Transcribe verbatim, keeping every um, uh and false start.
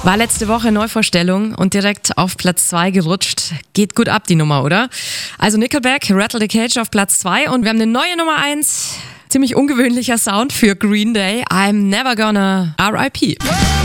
War letzte Woche Neuvorstellung und direkt auf Platz zwei gerutscht. Geht gut ab, die Nummer, oder? Also Nickelback, Rattle the Cage auf Platz zwei und wir haben eine neue Nummer eins. Ziemlich ungewöhnlicher Sound für Green Day. I'm never gonna R I P